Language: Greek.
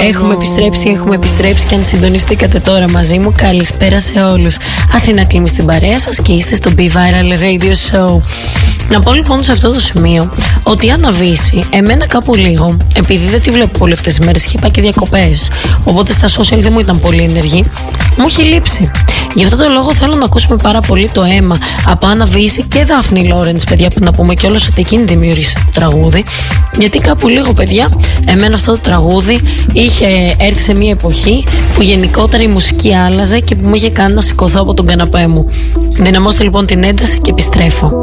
Έχουμε επιστρέψει και αν συντονιστήκατε τώρα μαζί μου, καλησπέρα σε όλους. Αθήνα Κλίμη στην παρέα σας και είστε στο Be Viral Radio Show. Να πω λοιπόν σε αυτό το σημείο ότι η Άννα Βύση, εμένα κάπου λίγο, επειδή δεν τη βλέπω πολύ αυτές τις μέρες, είχε πάει και διακοπές, οπότε στα social δεν μου ήταν πολύ ενεργή, μου έχει λείψει. Γι' αυτό το λόγο θέλω να ακούσουμε πάρα πολύ το αίμα από Άννα Βύση και Δάφνη Λόρεντς, παιδιά, που να πούμε κιόλας ότι εκείνη δημιούργησε το τραγούδι. Γιατί κάπου λίγο, παιδιά, εμένα αυτό το τραγούδι είχε έρθει σε μια εποχή που γενικότερα η μουσική άλλαζε και που μου είχε κάνει να σηκωθώ από τον καναπέ μου. Δυναμώστε λοιπόν την ένταση και επιστρέφω.